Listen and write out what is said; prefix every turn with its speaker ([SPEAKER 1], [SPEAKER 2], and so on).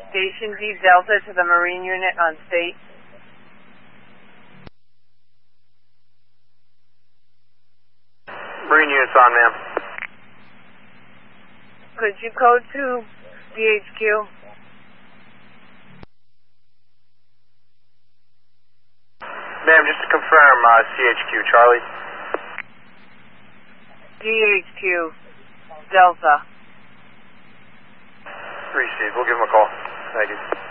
[SPEAKER 1] Station D Delta to the Marine unit on state.
[SPEAKER 2] Marine unit's on, ma'am.
[SPEAKER 1] Could you code to DHQ?
[SPEAKER 2] Ma'am, just to confirm, CHQ, Charlie.
[SPEAKER 1] DHQ, Delta.
[SPEAKER 2] 3 Steve, we'll give him a call. Thank you.